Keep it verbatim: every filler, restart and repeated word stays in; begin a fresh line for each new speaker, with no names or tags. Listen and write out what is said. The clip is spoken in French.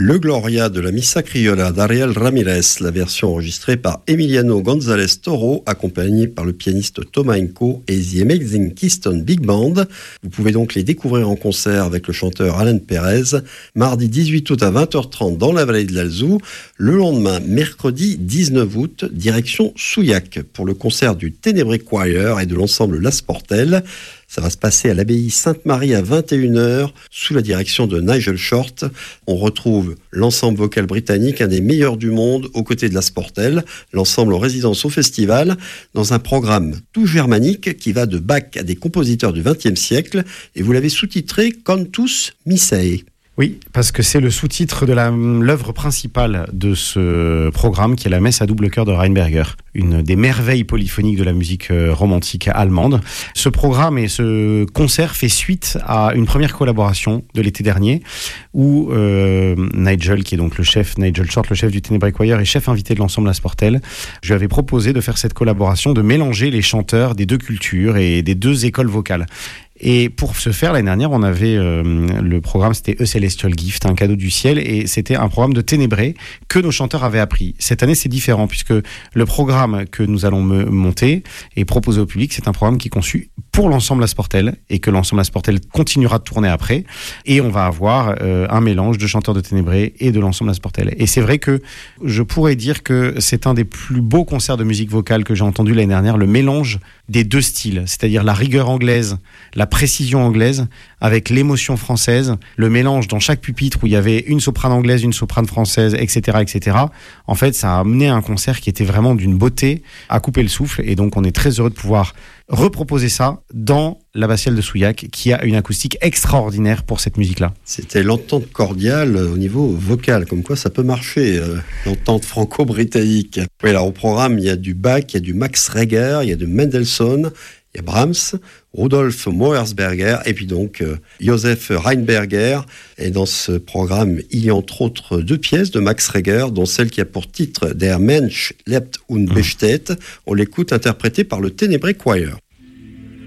Le Gloria de la Missa Criolla d'Ariel Ramirez, la version enregistrée par Emiliano González Toro, accompagné par le pianiste Thomas Enko et The Amazing Keystone Big Band. Vous pouvez donc les découvrir en concert avec le chanteur Alan Pérez, mardi dix-huit août à vingt heures trente dans la vallée de l'Alzou. Le lendemain, mercredi dix-neuf août, direction Souillac pour le concert du Ténébré Choir et de l'ensemble La Sportelle. Ça va se passer à l'abbaye Sainte-Marie à vingt et une heures, sous la direction de Nigel Short. On retrouve l'ensemble vocal britannique, un des meilleurs du monde, aux côtés de La Sportelle, l'ensemble en résidence au festival, dans un programme tout germanique qui va de Bach à des compositeurs du vingtième siècle, et vous l'avez sous-titré « Cantus Missae ».
Oui, parce que c'est le sous-titre de la, l'œuvre principale de ce programme, qui est la messe à double chœur de Rheinberger, une des merveilles polyphoniques de la musique romantique allemande. Ce programme et ce concert fait suite à une première collaboration de l'été dernier, où euh, Nigel, qui est donc le chef, Nigel Short, le chef du Ténébré Choir et chef invité de l'ensemble La Sportelle, je lui avais proposé de faire cette collaboration, de mélanger les chanteurs des deux cultures et des deux écoles vocales. Et pour ce faire, l'année dernière, on avait euh, le programme, c'était A Celestial Gift, un cadeau du ciel, et c'était un programme de Ténébré que nos chanteurs avaient appris. Cette année, c'est différent, puisque le programme que nous allons me- monter et proposer au public, c'est un programme qui est conçu pour l'ensemble La Sportelle, et que l'ensemble La Sportelle continuera de tourner après, et on va avoir euh, un mélange de chanteurs de Ténébré et de l'ensemble La Sportelle. Et c'est vrai que je pourrais dire que c'est un des plus beaux concerts de musique vocale que j'ai entendu l'année dernière, le mélange des deux styles, c'est-à-dire la rigueur anglaise, la précision anglaise avec l'émotion française, le mélange dans chaque pupitre où il y avait une soprane anglaise, une soprane française, et cetera, et cetera. En fait, ça a amené un concert qui était vraiment d'une beauté à couper le souffle, et donc on est très heureux de pouvoir reproposer ça dans l'abbatiale de Souillac, qui a une acoustique extraordinaire pour cette musique-là.
C'était l'entente cordiale au niveau vocal, comme quoi ça peut marcher, euh, l'entente franco-britannique. Oui, alors au programme, il y a du Bach, il y a du Max Reger, il y a du Mendelssohn, il y a Brahms, Rudolf Meuersberger et puis donc euh, Joseph Rheinberger. Et dans ce programme, il y a entre autres deux pièces de Max Reger, dont celle qui a pour titre Der Mensch lebt und besteht. On l'écoute interprétée par le Ténébré Choir.